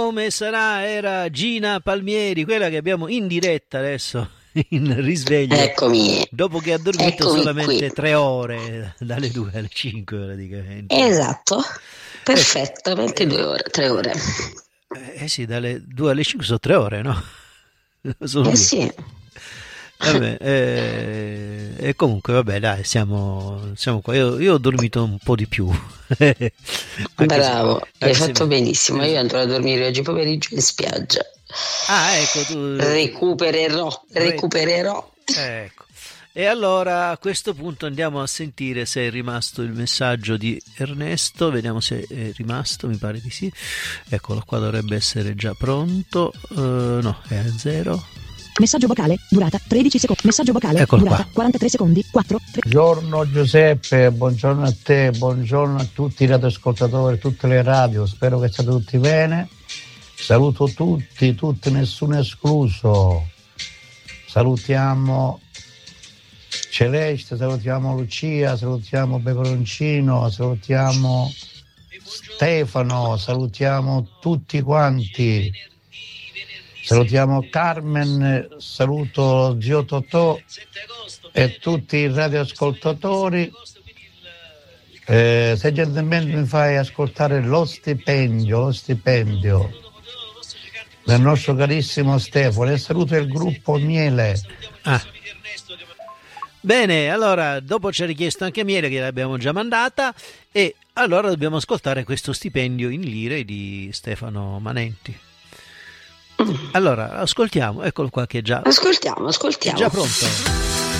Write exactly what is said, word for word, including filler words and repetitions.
Come sarà? Era Gina Palmieri, quella che abbiamo in diretta adesso in risveglio. Eccomi. Dopo che ha dormito Eccomi solamente qui. tre ore, dalle due alle cinque praticamente. Esatto, perfettamente due ore, tre ore. Eh, eh sì, dalle due alle cinque sono tre ore, no? Sono Eh due. sì. Vabbè, eh, e comunque vabbè dai, siamo, siamo qua. Io, io ho dormito un po' di più. Anche Bravo, se, hai anche se fatto mi- benissimo. Io esatto. andrò a dormire oggi pomeriggio in spiaggia. Ah, ecco, tu... Recupererò, re- recupererò. ecco. E allora a questo punto andiamo a sentire se è rimasto il messaggio di Ernesto. Vediamo se è rimasto, mi pare di sì. Eccolo qua, dovrebbe essere già pronto. Uh, no, è a zero. Messaggio vocale, durata tredici secondi. Messaggio vocale, Eccolo durata qua. quarantatré secondi. quattro, tre. Buongiorno Giuseppe, buongiorno a te, buongiorno a tutti i radioascoltatori, tutte le radio, spero che state tutti bene. Saluto tutti, tutti, nessuno escluso. Salutiamo Celeste, salutiamo Lucia, salutiamo Peperoncino, salutiamo Stefano, salutiamo tutti quanti. Salutiamo Carmen, saluto zio Totò e tutti i radioascoltatori. Eh, se gentilmente mi fai ascoltare lo stipendio, lo stipendio del nostro carissimo Stefano, e saluto il gruppo Miele. Ah. Bene, allora dopo ci ha richiesto anche Miele, che l'abbiamo già mandata, e allora dobbiamo ascoltare questo stipendio in lire di Stefano Manenti. Allora ascoltiamo, eccolo qua che è già, Ascoltiamo, è ascoltiamo. già pronto.